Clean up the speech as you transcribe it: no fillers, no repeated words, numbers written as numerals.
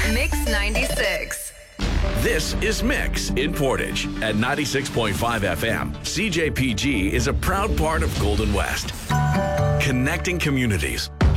Mix 96. This is Mix in Portage at 96.5 FM. CJPG is a proud part of Golden West, connecting communities.